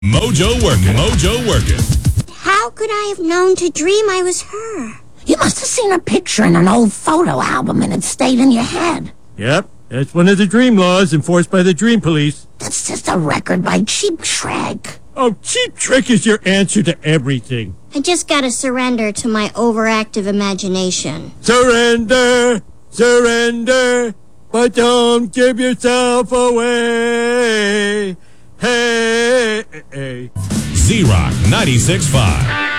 Mojo working. Mojo working. How could I have known to dream I was her? You must have seen a picture in an old photo album and it stayed in your head. Yep, that's one of the dream laws enforced by the Dream Police. That's just a record by Cheap Trick. Oh, Cheap Trick is your answer to everything. I just gotta surrender to my overactive imagination. Surrender, surrender, but don't give yourself away. Hey, Z-Rock 96.5.